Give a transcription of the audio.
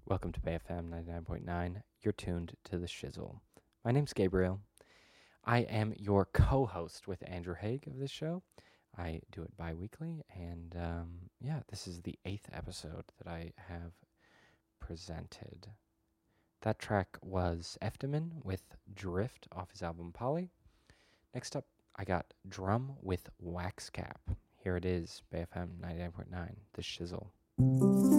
Welcome to BayFM 99.9. You're tuned to the shizzle. My name's Gabriel. I am your co-host with Andrew Haig of this show. I do it bi-weekly, and this is the 8th episode that I have presented. That track was Eftemin with Drift off his album Polly. Next up, I got Drum with Wax Cap. Here it is, BayFM 99.9, the shizzle.